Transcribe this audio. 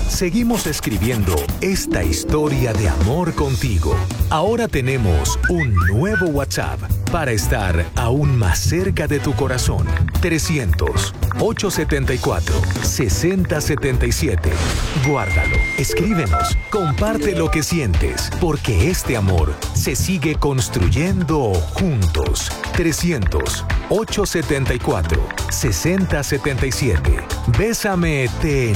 Seguimos escribiendo esta historia de amor contigo. Ahora tenemos un nuevo WhatsApp para estar aún más cerca de tu corazón. 300-874-6077. Guárdalo, escríbenos, comparte lo que sientes, porque este amor se sigue construyendo juntos. 300-874-6077. Bésame, te